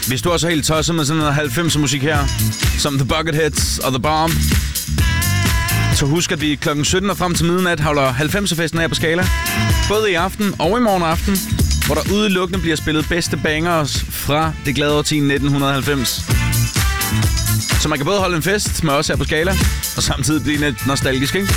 Hvis du er så helt tosset med sådan noget 90'er musik her, som The Bucketheads og The Bomb, så husk, at vi kl. 17 og frem til midnat holder 90'er-festen her på Scala. Både i aften og i morgen aften, hvor der udelukkende bliver spillet bedste bangers fra det glade årti 1990. Så man kan både holde en fest med os her på Scala, og samtidig blive lidt nostalgisk, ikke?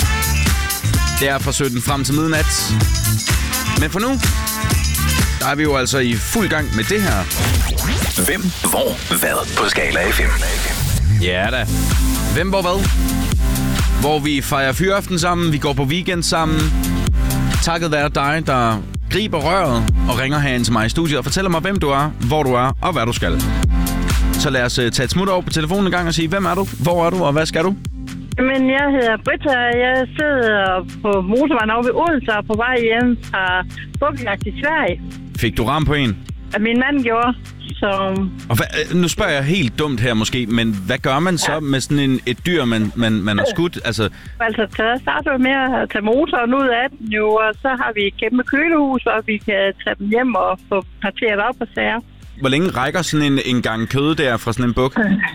Det er fra 17 frem til midnat. Men for nu, der er vi jo altså i fuld gang med det her. Hvem, hvor, hvad på Scala FM. Ja da. Hvem, hvor, hvad? Hvor vi fejrer fyraften sammen, vi går på weekend sammen. Takket være dig, der griber røret og ringer herind til mig i studiet og fortæller mig, hvem du er, hvor du er og hvad du skal. Så lad os tage et smut over på telefonen en gang og sige, hvem er du, hvor er du og hvad skal du? Men jeg hedder Britta, jeg sidder på motorvejen over ved Odense og på vej hjem fra Bukkejagt i Sverige. Fik du ram på en? Min mand gjorde, så... Og nu spørger jeg helt dumt her måske, men hvad gør man så med sådan et dyr, man har skudt? Altså, så starter vi med at tage motoren ud af den jo, og så har vi et kæmpe kølehus, og vi kan tage dem hjem og få parteret op og sager. Hvor længe rækker sådan en gang kød der fra sådan en buk?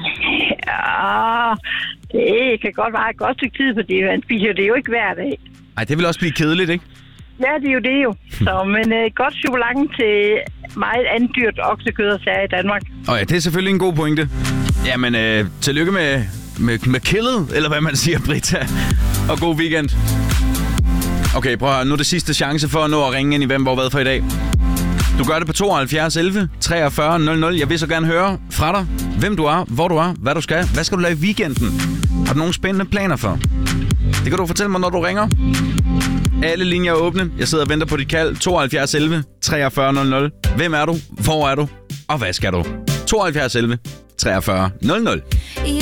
Ja, det kan godt være et godt stykke tid, fordi man spiser det jo ikke hver dag. Ej, det vil også blive kedeligt, ikke? Ja, det er jo det jo. Så, men godt chokolade til meget andet dyrt oksekød og sager i Danmark. Ja, det er selvfølgelig en god pointe. Jamen, tillykke med killet, eller hvad man siger, Britta. Og god weekend. Okay, prøv at høre. Nu er det sidste chance for at nå at ringe ind i Hvem, hvor, hvad for i dag. Du gør det på 72 11 43 00. Jeg vil så gerne høre fra dig, hvem du er, hvor du er, hvad du skal. Hvad skal du lave i weekenden? Har du nogle spændende planer for? Det kan du fortælle mig, når du ringer. Alle linjer er åbne. Jeg sidder og venter på dit kald. 72 11 43 00. Hvem er du? Hvor er du? Og hvad skal du? 72 11 43 00.